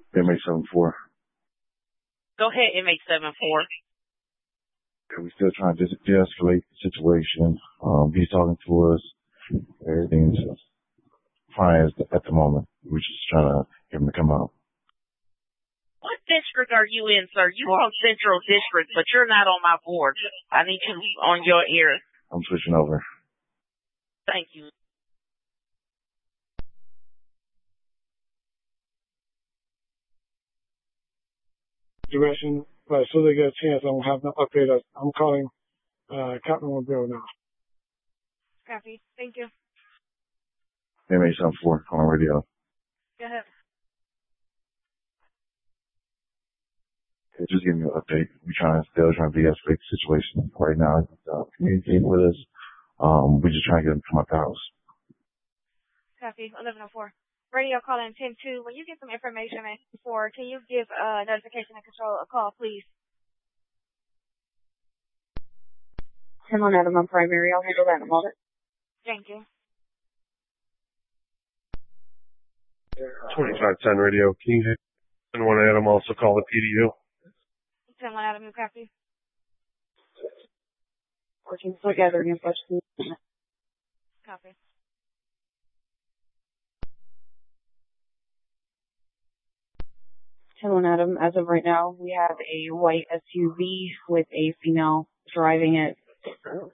MH74. Go ahead, MH74. We're still trying to de-escalate the situation. He's talking to us. Everything's fine at the moment. We're just trying to get him to come out. What district are you in, sir? You are on Central District, but you're not on my board. I need you on your ear. I'm switching over. Thank you. Direction, but as soon as I get a chance, I'm gonna have them update us. I'm calling Captain Mobile now. Copy. Thank you. MH74 calling radio. Go ahead. Just giving you an update. We're still trying to de-escalate the situation right now. Communicate with us. We're just trying to get him to come out the house. Copy. 1104. Radio call in 10-2. When you get some information before, can you give notification and control a call, please? 10-1 Adam on primary. I'll handle that in a moment. Thank you. 2510 radio. Can you 10-1 Adam also call the PDU? 10-1 Adam, you copy? Working together against us. Copy. Hello, Adam. As of right now, we have a white SUV with a female driving it